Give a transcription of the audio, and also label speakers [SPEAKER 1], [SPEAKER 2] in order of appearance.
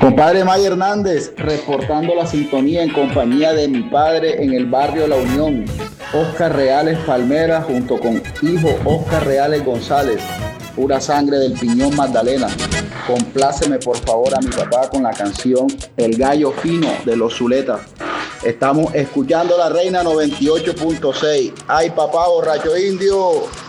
[SPEAKER 1] Compadre May Hernández, reportando la sintonía en compañía de mi padre en el barrio La Unión, Oscar Reales Palmera, junto con hijo Oscar Reales González, pura sangre del Piñón Magdalena. Compláceme por favor a mi papá con la canción El Gallo Fino de los Zuletas. Estamos escuchando La Reina 98.6. ¡Ay, papá borracho indio!